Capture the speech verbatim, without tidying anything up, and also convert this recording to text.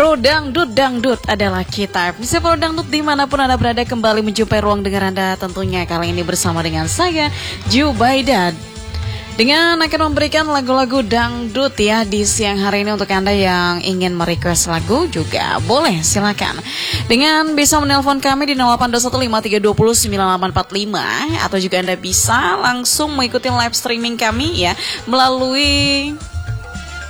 Pro Dangdut, Dangdut adalah kita. Bisa Pro Dangdut dimanapun Anda berada, kembali menjumpai ruang dengar Anda tentunya kali ini bersama dengan saya, Jubaida. Dengan akan memberikan lagu-lagu dangdut ya di siang hari ini untuk Anda yang ingin merequest lagu juga boleh, silakan. Dengan bisa menelpon kami di nol delapan dua satu lima tiga dua nol sembilan delapan empat lima atau juga Anda bisa langsung mengikuti live streaming kami ya melalui